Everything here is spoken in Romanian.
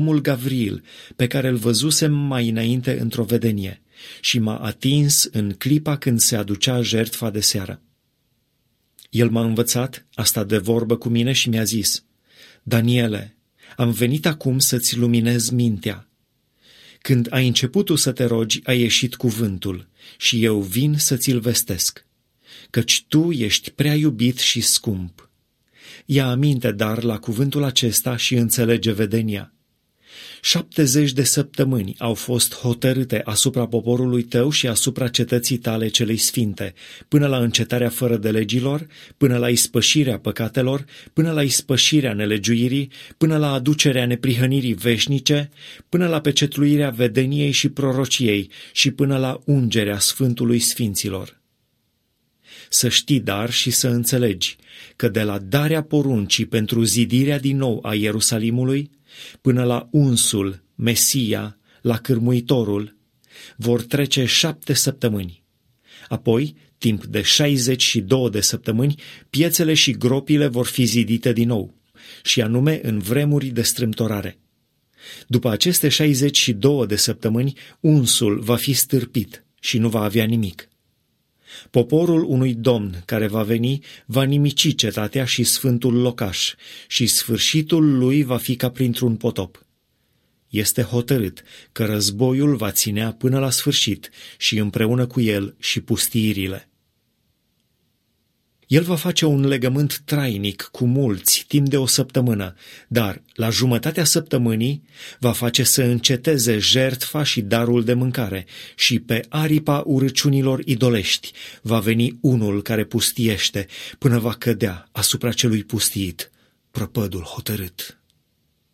omul Gavril, pe care îl văzusem mai înainte într-o vedenie, și m-a atins în clipa când se aducea jertfa de seară. El m-a învățat, a stat de vorbă cu mine și mi-a zis: Daniele, am venit acum să-ți luminez mintea. Când ai început tu să te rogi, a ieșit cuvântul și eu vin să ți-l vestesc, căci tu ești prea iubit și scump. Ia aminte dar la cuvântul acesta și înțelege vedenia. 70 de săptămâni au fost hotărâte asupra poporului tău și asupra cetății tale celei sfinte, până la încetarea fără de legilor, până la ispășirea păcatelor, până la ispășirea nelegiuirii, până la aducerea neprihănirii veșnice, până la pecetluirea vedeniei și prorociei și până la ungerea Sfântului Sfinților. Să știi dar și să înțelegi că de la darea poruncii pentru zidirea din nou a Ierusalimului până la unsul, Mesia, la cârmuitorul, vor trece 7 săptămâni. Apoi, timp de 62 de săptămâni, piețele și gropile vor fi zidite din nou, și anume în vremuri de strâmtorare. După aceste 62 de săptămâni, unsul va fi stârpit și nu va avea nimic. Poporul unui domn care va veni va nimici cetatea și sfântul locaș și sfârșitul lui va fi ca printr-un potop. Este hotărât că războiul va ținea până la sfârșit și împreună cu el și pustiirile. El va face un legământ trainic cu mulți timp de 1 săptămână, dar la jumătatea săptămânii va face să înceteze jertfa și darul de mâncare și pe aripa urăciunilor idolești va veni unul care pustiește până va cădea asupra celui pustiit, prăpădul hotărât.